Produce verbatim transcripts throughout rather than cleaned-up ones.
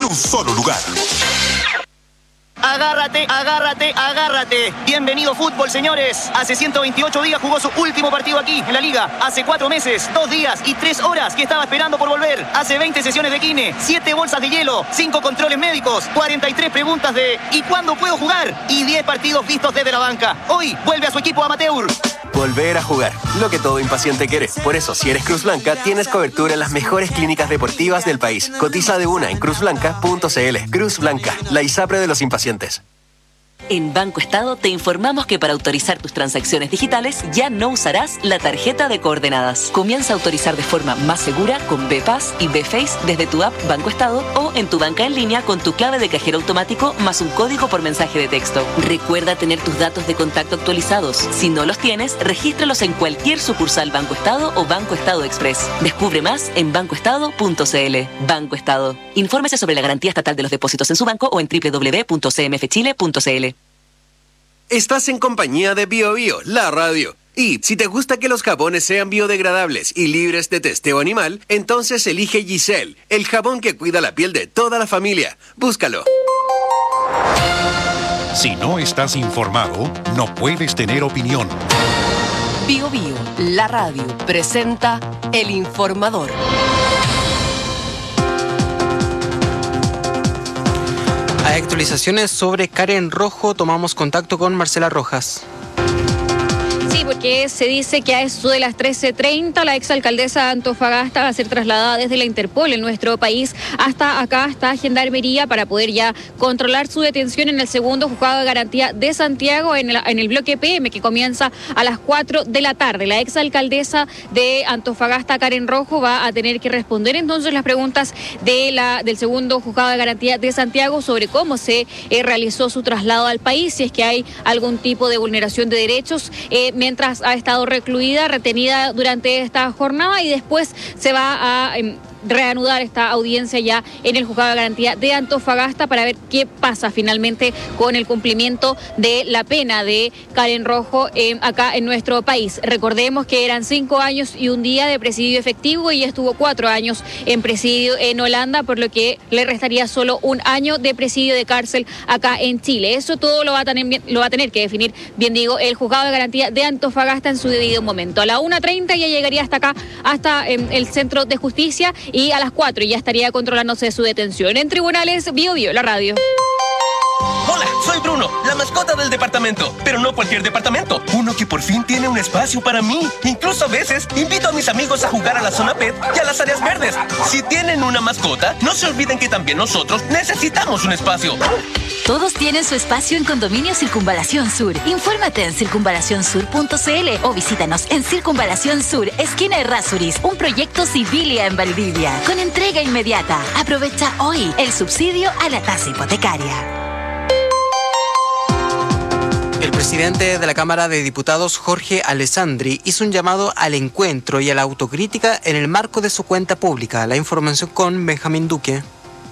un solo lugar. Agárrate, agárrate, agárrate. Bienvenido fútbol, señores. Hace ciento veintiocho días jugó su último partido aquí, en la Liga. Hace cuatro meses, dos días y tres horas que estaba esperando por volver. Hace veinte sesiones de kine, siete bolsas de hielo, cinco controles médicos, cuarenta y tres preguntas de ¿y cuándo puedo jugar? Y diez partidos vistos desde la banca. Hoy vuelve a su equipo amateur. Volver a jugar, lo que todo impaciente quiere. Por eso, si eres Cruz Blanca, tienes cobertura en las mejores clínicas deportivas del país. Cotiza de una en cruz blanca punto c l. Cruz Blanca, la ISAPRE de los impacientes. En Banco Estado te informamos que para autorizar tus transacciones digitales ya no usarás la tarjeta de coordenadas. Comienza a autorizar de forma más segura con B-Pass y B-Face desde tu app Banco Estado o en tu banca en línea con tu clave de cajero automático más un código por mensaje de texto. Recuerda tener tus datos de contacto actualizados. Si no los tienes, regístralos en cualquier sucursal Banco Estado o Banco Estado Express. Descubre más en banco estado punto c l. Banco Estado. Infórmese sobre la garantía estatal de los depósitos en su banco o en doble u doble u doble u punto c m f chile punto c l. Estás en compañía de Bio Bio, la radio. Y si te gusta que los jabones sean biodegradables y libres de testeo animal, entonces elige Giselle, el jabón que cuida la piel de toda la familia. Búscalo. Si no estás informado, no puedes tener opinión. Bio Bio, la radio, presenta El Informador. Hay actualizaciones sobre Karen Rojo. Tomamos contacto con Marcela Rojas. Sí, porque se dice que a eso de las trece treinta la exalcaldesa de Antofagasta va a ser trasladada desde la Interpol en nuestro país hasta acá, hasta Gendarmería, para poder ya controlar su detención en el segundo juzgado de garantía de Santiago en el, en el bloque P M, que comienza a las cuatro de la tarde. La exalcaldesa de Antofagasta, Karen Rojo, va a tener que responder entonces las preguntas de la, del segundo juzgado de garantía de Santiago sobre cómo se eh, realizó su traslado al país, si es que hay algún tipo de vulneración de derechos, eh, mientras ha estado recluida, retenida durante esta jornada, y después se va a eh, reanudar esta audiencia ya en el juzgado de garantía de Antofagasta para ver qué pasa finalmente con el cumplimiento de la pena de Karen Rojo eh, acá en nuestro país. Recordemos que eran cinco años y un día de presidio efectivo y estuvo cuatro años en presidio en Holanda, por lo que le restaría solo un año de presidio de cárcel acá en Chile. Eso todo lo va a tener, lo va a tener que definir, bien digo, el juzgado de garantía de Antofagasta en su debido momento. A la una treinta ya llegaría hasta acá, hasta eh, el Centro de Justicia, y a las cuatro ya estaría controlándose su detención. En tribunales, Bio Bio, la radio. Hola, soy Bruno, la mascota del departamento. Pero no cualquier departamento, uno que por fin tiene un espacio para mí. Incluso a veces invito a mis amigos a jugar a la zona pet y a las áreas verdes. Si tienen una mascota, no se olviden que también nosotros necesitamos un espacio. Todos tienen su espacio en Condominio Circunvalación Sur. Infórmate en circunvalación sur punto c l o visítanos en Circunvalación Sur, esquina Errázuriz, un proyecto Civilia en Valdivia, con entrega inmediata. Aprovecha hoy el subsidio a la tasa hipotecaria. El presidente de la Cámara de Diputados, Jorge Alessandri, hizo un llamado al encuentro y a la autocrítica en el marco de su cuenta pública. La información con Benjamín Duque.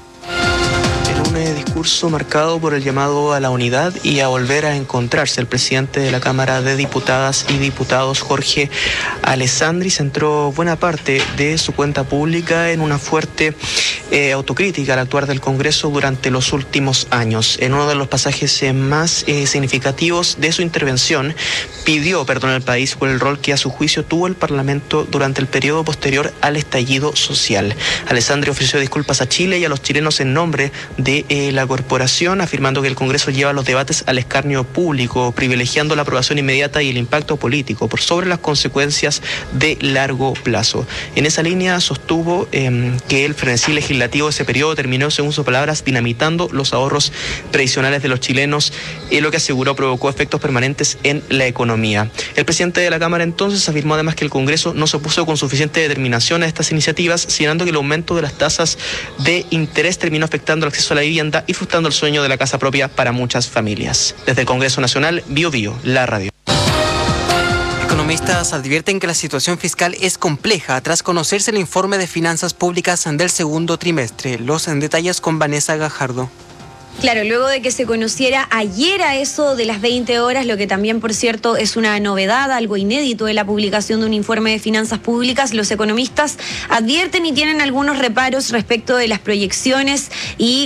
Un discurso marcado por el llamado a la unidad y a volver a encontrarse. El presidente de la Cámara de Diputadas y Diputados, Jorge Alessandri, centró buena parte de su cuenta pública en una fuerte eh, autocrítica al actuar del Congreso durante los últimos años. En uno de los pasajes eh, más eh, significativos de su intervención, pidió perdón al país por el rol que a su juicio tuvo el Parlamento durante el periodo posterior al estallido social. Alessandri ofreció disculpas a Chile y a los chilenos en nombre de Eh, la corporación, afirmando que el Congreso lleva los debates al escarnio público, privilegiando la aprobación inmediata y el impacto político por sobre las consecuencias de largo plazo. En esa línea sostuvo eh, que el frenesí legislativo de ese periodo terminó, según sus palabras, dinamitando los ahorros previsionales de los chilenos, y lo que aseguró provocó efectos permanentes en la economía. El presidente de la Cámara entonces afirmó además que el Congreso no se opuso con suficiente determinación a estas iniciativas, señalando que el aumento de las tasas de interés terminó afectando el acceso a la vivienda y frustrando el sueño de la casa propia para muchas familias. Desde el Congreso Nacional, Bio Bio, la radio. Economistas advierten que la situación fiscal es compleja tras conocerse el informe de finanzas públicas del segundo trimestre. Los detalles con Vanessa Gajardo. Claro, luego de que se conociera ayer a eso de las veinte horas, lo que también, por cierto, es una novedad, algo inédito de la publicación de un informe de finanzas públicas, los economistas advierten y tienen algunos reparos respecto de las proyecciones y